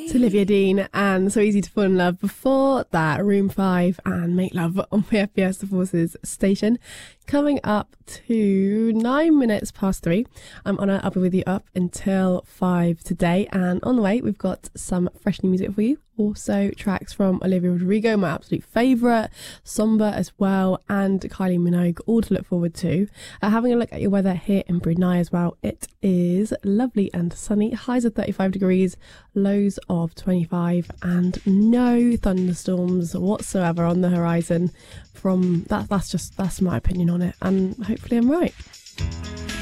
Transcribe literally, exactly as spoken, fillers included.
It's Olivia Dean and So Easy to Fall in Love. Before that, Room five and Make Love on P F B S The Forces station. Coming up to nine minutes past three. I'm Anna. I'll be with you up until five today. And on the way, we've got some fresh new music for you. Also, tracks from Olivia Rodrigo, my absolute favourite, Somber as well, and Kylie Minogue, all to look forward to. Uh, having a look at your weather here in Brunei as well. It is lovely and sunny. Highs of thirty-five degrees, lows of twenty-five, and no thunderstorms whatsoever on the horizon. From that, that's just that's my opinion on it, and hopefully I'm right.